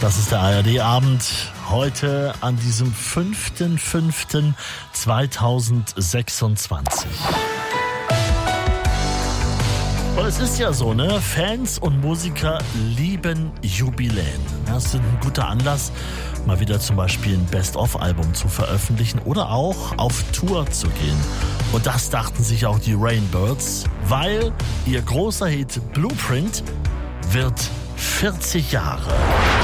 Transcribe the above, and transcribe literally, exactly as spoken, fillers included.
Das ist der A R D-Abend heute an diesem fünften fünften zweitausendsechsundzwanzig. Und es ist ja so, ne? Fans und Musiker lieben Jubiläen. Das ist ein guter Anlass, mal wieder zum Beispiel ein Best-of-Album zu veröffentlichen oder auch auf Tour zu gehen. Und das dachten sich auch die Rainbirds, weil ihr großer Hit Blueprint wird vierzig Jahre.